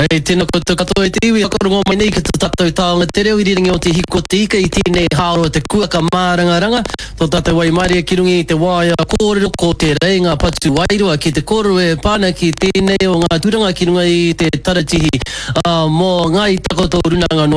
Hei, tēnā koutou katoa te iwi, akoro ngō mai nei ki te tātou tāonga te reo, iriringi o te hiko te ika, i tēnei hāroa te kuaka mārangaranga, tō tātou wai maria ki rungi te waia kōrero ko te reinga patu wairua ki te koroe pāna ki tēnei o ngā turanga ki runga i te taratihi mō ngai takoto runanga no